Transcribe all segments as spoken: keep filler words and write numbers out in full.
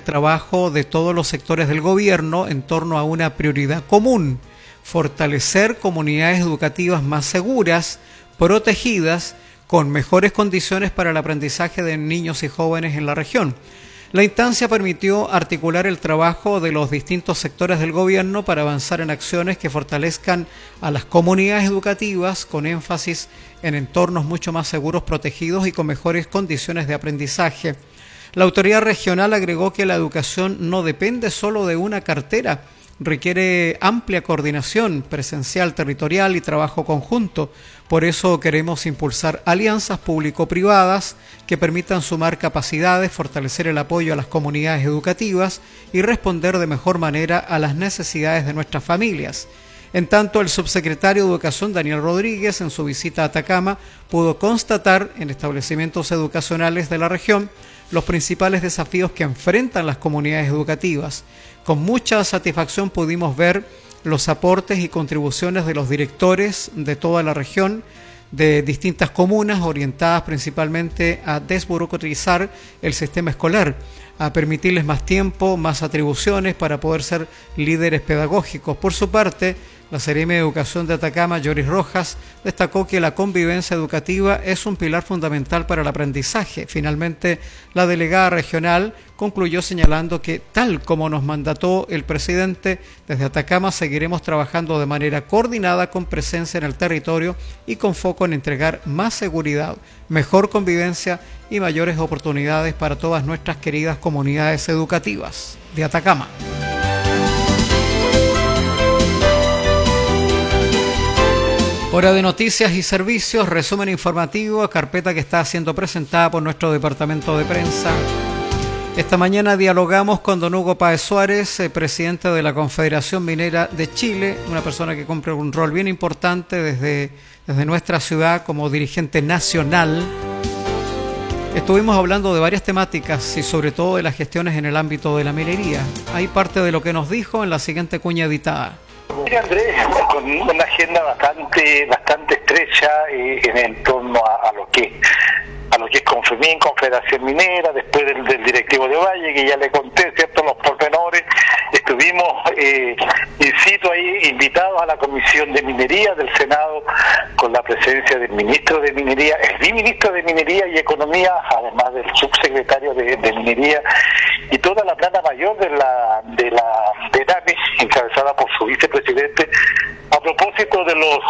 trabajo de todos los sectores del gobierno en torno a una prioridad común: fortalecer comunidades educativas más seguras, protegidas, con mejores condiciones para el aprendizaje de niños y jóvenes en la región. La instancia permitió articular el trabajo de los distintos sectores del gobierno para avanzar en acciones que fortalezcan a las comunidades educativas, con énfasis en entornos mucho más seguros, protegidos y con mejores condiciones de aprendizaje. La autoridad regional agregó que la educación no depende solo de una cartera, requiere amplia coordinación presencial, territorial y trabajo conjunto. Por eso queremos impulsar alianzas público-privadas que permitan sumar capacidades, fortalecer el apoyo a las comunidades educativas y responder de mejor manera a las necesidades de nuestras familias. En tanto, el subsecretario de Educación, Daniel Rodríguez, en su visita a Atacama, pudo constatar en establecimientos educacionales de la región los principales desafíos que enfrentan las comunidades educativas. Con mucha satisfacción pudimos ver los aportes y contribuciones de los directores de toda la región, de distintas comunas, orientadas principalmente a desburocratizar el sistema escolar, a permitirles más tiempo, más atribuciones para poder ser líderes pedagógicos. Por su parte, la Seremi de Educación de Atacama, Yoris Rojas, destacó que la convivencia educativa es un pilar fundamental para el aprendizaje. Finalmente, la delegada regional concluyó señalando que, tal como nos mandató el presidente, desde Atacama seguiremos trabajando de manera coordinada, con presencia en el territorio y con foco en entregar más seguridad, mejor convivencia y mayores oportunidades para todas nuestras queridas comunidades educativas de Atacama. Hora de noticias y servicios, resumen informativo, carpeta que está siendo presentada por nuestro departamento de prensa. Esta mañana dialogamos con don Hugo Páez Suárez, eh, presidente de la Confederación Minera de Chile, una persona que cumple un rol bien importante desde, desde nuestra ciudad como dirigente nacional. Estuvimos hablando de varias temáticas y sobre todo de las gestiones en el ámbito de la minería. Hay parte de lo que nos dijo en la siguiente cuña editada. Mira, Andrés, con una agenda bastante bastante estrecha eh, en, en torno a, a lo que a lo que es Confemín, Confederación Minera, después del, del directivo de Valle, que ya le conté, ¿cierto?, los pormenores. Estuvimos eh, in situ ahí, invitados a la Comisión de Minería del Senado, con la presencia del ministro de Minería, el viceministro de Minería y Economía, además del subsecretario de, de Minería, y toda la plana mayor de la de la de ENAMI, encabezada por su vicepresidente, a propósito de los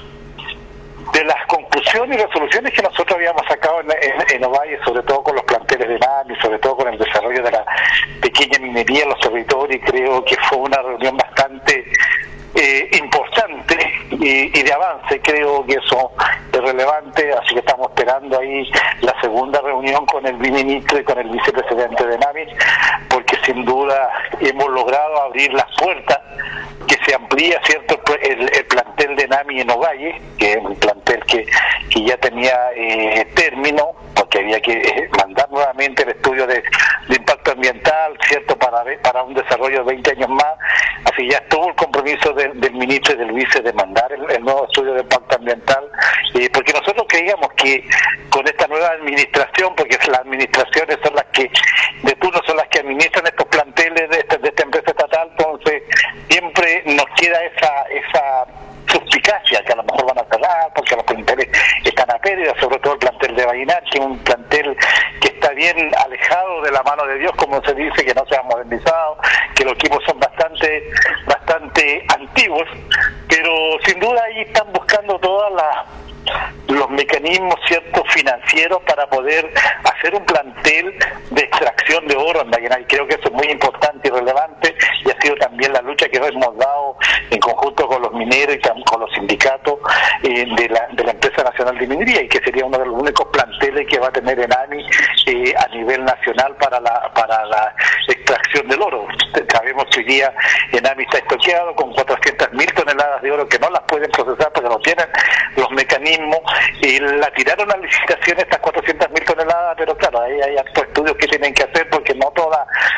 de las conclusiones y resoluciones que nosotros habíamos sacado en, en, en Ovalle, sobre todo con los planteles de ENAMI, sobre todo con el desarrollo de la pequeña minería en los territorios. Y creo que fue una reunión bastante eh, importante y, y de avance. Creo que eso es relevante, así que estamos esperando ahí la segunda reunión con el viceministro y con el vicepresidente de ENAMI, porque sin duda hemos logrado abrir las puertas, que se amplía, cierto, el, el plantel de ENAMI en Ovalle, que es un plantel que, que ya tenía eh, término, porque había que eh, mandar nuevamente el estudio de, de impacto ambiental, cierto, para para un desarrollo de veinte años más. Así ya estuvo el compromiso de, del ministro y del vice de mandar el, el nuevo estudio de impacto ambiental, eh, porque nosotros creíamos que con esta nueva administración, porque las administraciones son las que de turno son las que administran estos planteles de, de esta empresa estatal, entonces siempre nos queda esa esa suspicacia que a lo mejor van a cerrar porque los planteles están a pérdida, sobre todo el plantel de Vallenar, que es un plantel que está bien alejado de la mano de Dios, como se dice, que no se ha modernizado, que los equipos son bastante bastante antiguos, pero sin duda ahí están buscando todas las los mecanismos, ciertos, financieros para poder hacer un plantel de extracción de oro en Vallenar. Creo que eso es muy importante y relevante, y ha sido también la lucha que hemos dado en conjunto con los mineros y con los sindicatos eh, de, la, de la Empresa Nacional de Minería, y que sería uno de los únicos planteles que va a tener ENAMI eh, a nivel nacional para la para la extracción del oro. Sabemos que hoy día ENAMI está estoqueado con cuatrocientas mil toneladas de oro que no las pueden procesar porque no tienen los mecanismos, y la tiraron a licitación estas cuatrocientas mil toneladas, pero claro, ahí hay actos estudios que tienen que hacer porque no todas las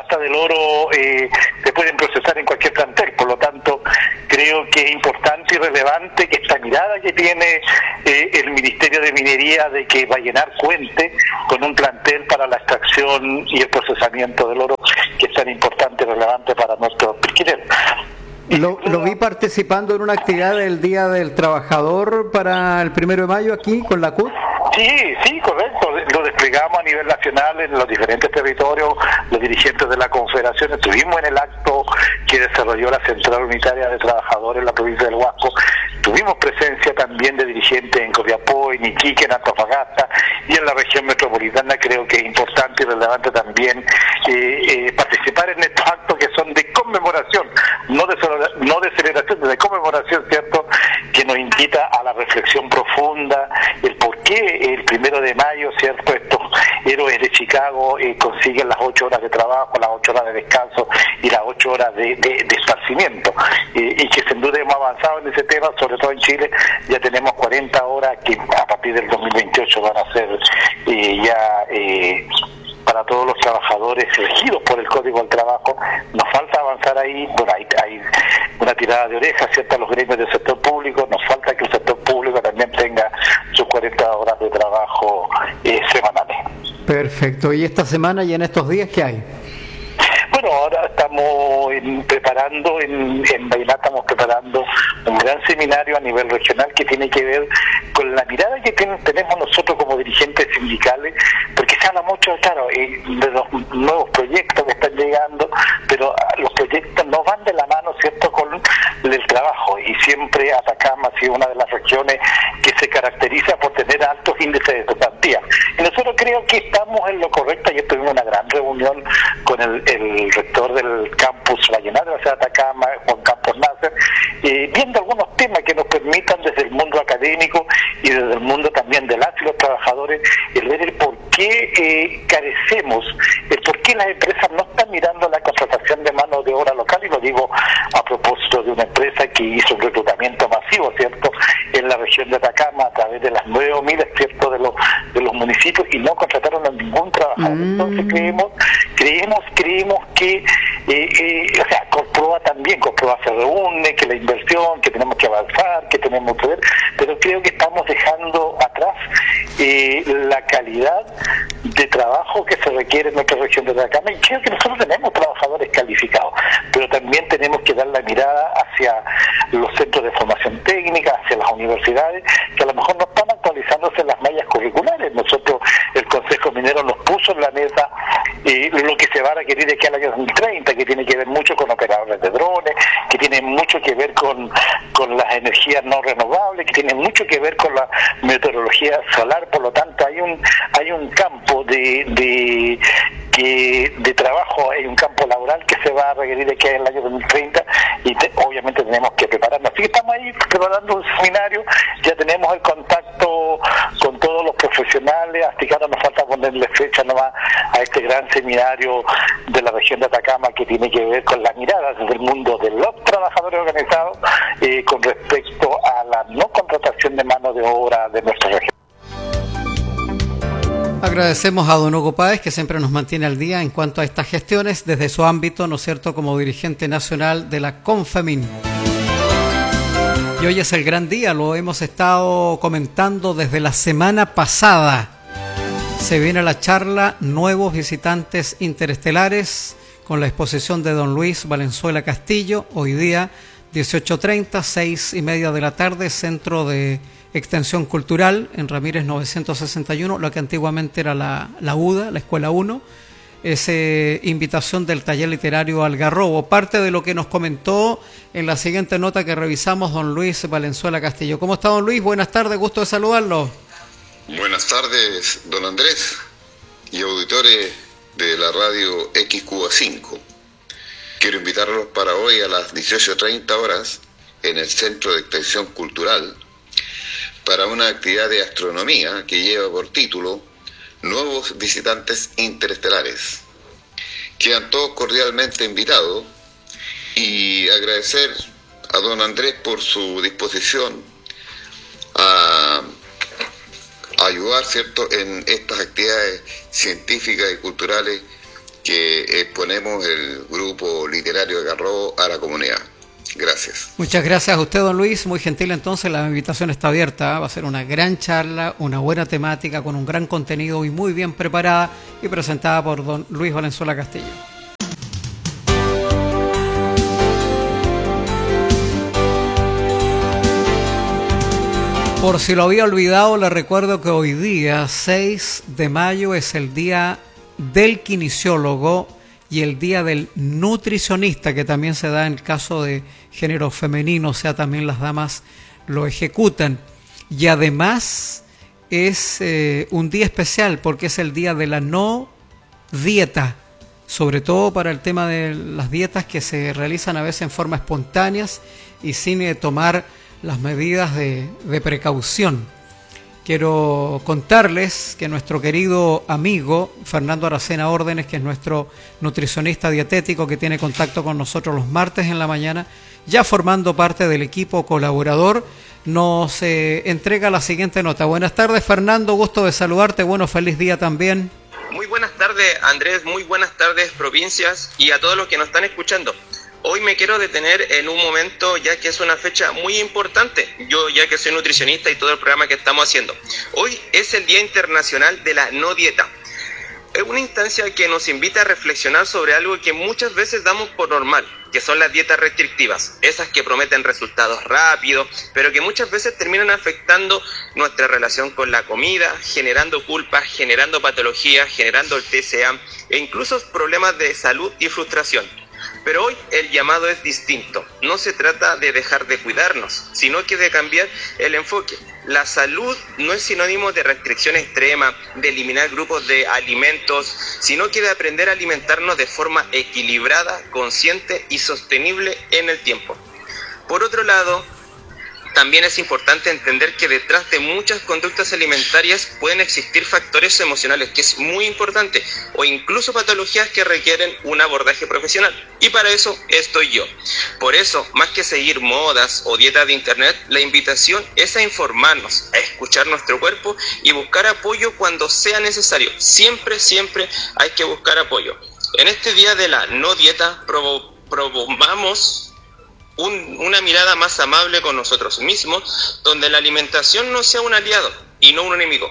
pasta del oro eh, se pueden procesar en cualquier plantel. Por lo tanto, creo que es importante y relevante que esta mirada que tiene eh, el Ministerio de Minería de que Vallenar cuente con un plantel para la extracción y el procesamiento del oro, que es tan importante y relevante para nuestros pesqueros. Lo, lo vi participando en una actividad del Día del Trabajador para el primero de mayo aquí con la C U T. Sí, sí, correcto. Lo desplegamos a nivel nacional en los diferentes territorios. Los dirigentes de la Confederación estuvimos en el acto que desarrolló la Central Unitaria de Trabajadores en la provincia del Huasco. Tuvimos presencia también de dirigentes en Copiapó, en Iquique, en Antofagasta y en la región metropolitana. Creo que es importante y relevante también eh, eh, participar en estos actos que son de conmemoración, no de, no de celebración, de conmemoración, ¿cierto?, que nos invita a la reflexión profunda, el por qué el primero de mayo, ¿cierto?, estos héroes de Chicago eh, consiguen las ocho horas de trabajo, las ocho horas de descanso y las ocho horas de, de, de esparcimiento, eh, y que sin duda hemos avanzado en ese tema, sobre todo en Chile. Ya tenemos cuarenta horas que a partir del dos mil veintiocho van a ser eh, ya eh, para todos los trabajadores elegidos por el Código del Trabajo. Nos falta avanzar ahí. Bueno, hay, hay una tirada de orejas, ¿cierto?, a los gremios del sector público. Nos falta que el sector público también tenga sus cuarenta horas de trabajo eh, semanales. Perfecto. ¿Y esta semana y en estos días qué hay? Bueno, ahora estamos en, preparando, en, en Vallenar estamos preparando un gran seminario a nivel regional que tiene que ver con la mirada que ten, tenemos nosotros como dirigentes sindicales, porque se habla mucho, claro, eh, de los nuevos proyectos que están llegando, pero los proyectos no van de la mano, ¿cierto?, con el trabajo, y siempre Atacama ha sido una de las regiones que se caracteriza por tener altos índices de cesantía. Y nosotros creo que estamos en lo correcto. Ayer tuvimos una gran reunión con el, el rector del campus Vallenar de la ciudad de Atacama, Juan Campos Nasser, eh, viendo algunos temas que nos permitan desde el mundo académico y desde el mundo también de las y los trabajadores, el ver el por qué eh, carecemos, el por qué las empresas no están mirando la contratación de mano de obra local, y lo digo a propósito de una empresa que hizo un reclutamiento masivo, ¿cierto?, en la región de Atacama a través de las nueve miles, ¿cierto?, de los de los municipios, y no contrataron a ningún trabajador. Mm. Entonces creemos, creemos, creemos que, eh, eh, o sea, Corproa también, Corproa se reúne, que la inversión, que tenemos que avanzar, que tenemos que ver, pero creo que estamos dejando atrás eh, la calidad de trabajo que se requiere en nuestra región de Atacama, y creo que nosotros tenemos trabajadores calificados, pero también tenemos que dar la mirada hacia los centros de formación técnica, hacia las universidades, que a lo mejor no están actualizándose las mallas curriculares. Nosotros, el Consejo Minero nos puso en la mesa eh, lo que se va a requerir de aquí al año dos mil treinta, que tiene que ver mucho con operadores de drones, que tiene mucho que ver con, con las energías no renovables, que tiene mucho que ver con la meteorología solar. Por lo tanto, hay un hay un campo de, de que de trabajo, hay un campo laboral que se va a requerir de aquí al año dos mil treinta, y te, obviamente tenemos que prepararnos. Así que estamos ahí preparando un seminario, ya tenemos el contacto con todos los profesionales, hasta que ahora nos falta ponerle fecha nomás a este gran seminario de la región de Atacama, que tiene que ver con la mirada desde el mundo de los trabajadores organizados eh, con respecto a la no contratación de mano de obra de nuestra región. Agradecemos a don Hugo Páez, que siempre nos mantiene al día en cuanto a estas gestiones desde su ámbito, ¿no es cierto?, como dirigente nacional de la Confemin. Y hoy es el gran día, lo hemos estado comentando desde la semana pasada. Se viene la charla Nuevos Visitantes Interestelares con la exposición de don Luis Valenzuela Castillo, hoy día dieciocho treinta, seis y media de la tarde, Centro de Extensión Cultural en Ramírez novecientos sesenta y uno, lo que antiguamente era la, la U D A, la Escuela uno. Es eh, invitación del taller literario Algarrobo, parte de lo que nos comentó en la siguiente nota que revisamos don Luis Valenzuela Castillo. ¿Cómo está, don Luis? Buenas tardes, gusto de saludarlo. Buenas tardes, don Andrés y auditores de la radio X Q A cinco. Quiero invitarlos para hoy a las dieciocho treinta horas en el Centro de Extensión Cultural para una actividad de astronomía que lleva por título Nuevos Visitantes Interestelares. Quedan todos cordialmente invitados, y agradecer a don Andrés por su disposición a, a ayudar, ¿cierto?, en estas actividades científicas y culturales que exponemos el grupo literario de Garrobo a la comunidad. Gracias. Muchas gracias a usted, don Luis. Muy gentil, entonces la invitación está abierta. Va a ser una gran charla, una buena temática, con un gran contenido y muy bien preparada y presentada por don Luis Valenzuela Castillo. Por si lo había olvidado, le recuerdo que hoy día, seis de mayo, es el día del kinesiólogo y el día del nutricionista, que también se da en el caso de género femenino, o sea, también las damas lo ejecutan. Y además es eh, un día especial porque es el día de la no dieta, sobre todo para el tema de las dietas que se realizan a veces en forma espontánea y sin eh, tomar las medidas de, de precaución. Quiero contarles que nuestro querido amigo Fernando Aracena Órdenes, que es nuestro nutricionista dietético que tiene contacto con nosotros los martes en la mañana, ya formando parte del equipo colaborador, nos eh, entrega la siguiente nota. Buenas tardes, Fernando, gusto de saludarte, bueno, feliz día también. Muy buenas tardes, Andrés, muy buenas tardes, provincias, y a todos los que nos están escuchando. Hoy me quiero detener en un momento, ya que es una fecha muy importante, yo ya que soy nutricionista y todo el programa que estamos haciendo. Hoy es el Día Internacional de la No Dieta. Es una instancia que nos invita a reflexionar sobre algo que muchas veces damos por normal, que son las dietas restrictivas, esas que prometen resultados rápidos, pero que muchas veces terminan afectando nuestra relación con la comida, generando culpas, generando patologías, generando el T C A e incluso problemas de salud y frustración. Pero hoy el llamado es distinto. No se trata de dejar de cuidarnos, sino que de cambiar el enfoque. La salud no es sinónimo de restricción extrema, de eliminar grupos de alimentos, sino que de aprender a alimentarnos de forma equilibrada, consciente y sostenible en el tiempo. Por otro lado, también es importante entender que detrás de muchas conductas alimentarias pueden existir factores emocionales, que es muy importante, o incluso patologías que requieren un abordaje profesional. Y para eso estoy yo. Por eso, más que seguir modas o dietas de internet, la invitación es a informarnos, a escuchar nuestro cuerpo y buscar apoyo cuando sea necesario. Siempre, siempre hay que buscar apoyo. En este día de la no dieta, provo- promovamos Un, una mirada más amable con nosotros mismos, donde la alimentación no sea un aliado y no un enemigo.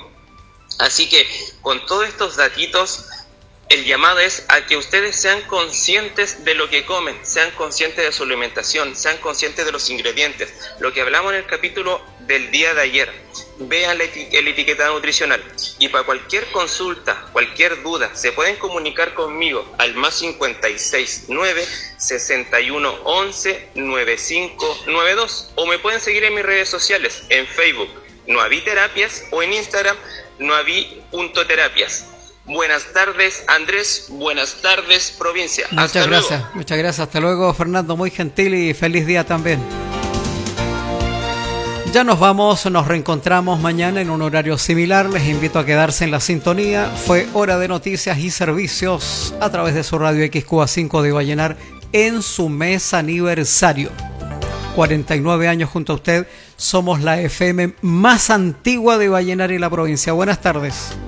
Así que, con todos estos datitos, el llamado es a que ustedes sean conscientes de lo que comen, sean conscientes de su alimentación, sean conscientes de los ingredientes, lo que hablamos en el capítulo del día de ayer. Vean el etiquetado nutricional y para cualquier consulta, cualquier duda, se pueden comunicar conmigo al más cincuenta y seis nueve, sesenta y uno, once, noventa y cinco noventa y dos, o me pueden seguir en mis redes sociales, en Facebook Noaví Terapias o en Instagram noaví punto terapias. Buenas tardes, Andrés. Buenas tardes, provincia. Muchas Hasta gracias, luego. muchas gracias. Hasta luego, Fernando. Muy gentil y feliz día también. Ya nos vamos, nos reencontramos mañana en un horario similar. Les invito a quedarse en la sintonía. Fue hora de noticias y servicios a través de su radio X Q A cinco de Vallenar en su mes aniversario. cuarenta y nueve años junto a usted. Somos la F M más antigua de Vallenar y la provincia. Buenas tardes.